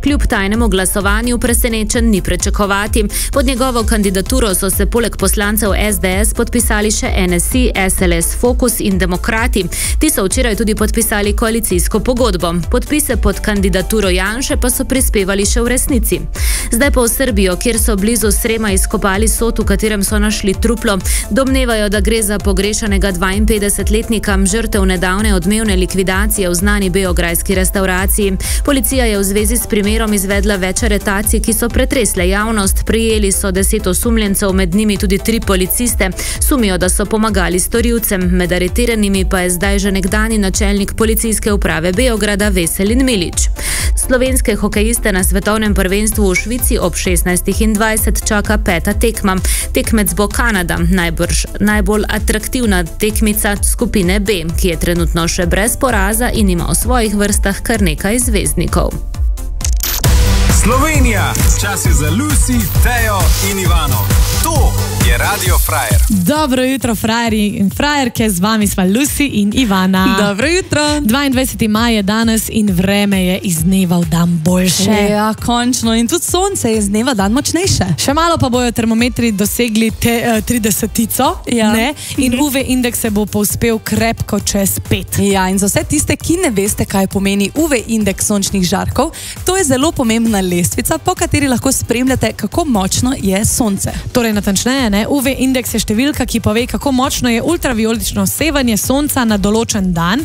Kljub tajnemu glasovanju presenečen ni pričakovati. Pod njegovo kandidaturo so se poleg poslancev SDS podpisali še NSI, SLS, Fokus in Demokrati. Ti so včeraj tudi podpisali koalicijsko pogodbo. Podpise pod kandidaturo Janše pa so prispevali še v resnici. Zdaj pa v Srbijo, kjer so blizu Srema izkopali sod, v katerem so našli truplo. Domnevajo, da gre za pogrešanega 52-letnika, žrtev nedavne odmevne likvidacije v znani beograjski restavraciji. Policija je v zvezi s primerom izvedla več aretacij, ki so pretresle javnost. Prijeli so 10 osumljencev, med njimi tudi 3 policiste. Sumijo, da so pomagali storilcem. Med aretiranimi pa je zdaj že nekdanji načelnik policijske uprave Beograda Veselin Milič. Slovenske hokejiste na svetovnem prvenstvu v Švici ob 16:20 čaka 5. tekma. Tekmec bo Kanada, najbolj atraktivna tekmica skupine B, ki je trenutno še brez poraza in ima v svojih vrstah kar nekaj zvezdnikov. Slovenija, čas je za Lucy, Tejo in Ivano. To je Radio Frajer. Dobro jutro, frajerji in frajerke, z vami sva Lucy in Ivana. Dobro jutro. 22. maj je danes in vreme je iz dneva v dan boljše. Ja, končno. In tudi sonce je iz dneva v dan močnejše. Še malo pa bojo termometri dosegli 30-tico, ja. In UV indeks se bo povzpel krepko čez 5. Ja, in za vse tiste, ki ne veste, kaj pomeni UV indeks sončnih žarkov, to je zelo pomembna lestvica, po kateri lahko spremljate, kako močno je sonce. Torej, natančneje, UV indeks je številka, ki pove, kako močno je ultraviolično sevanje sonca na določen dan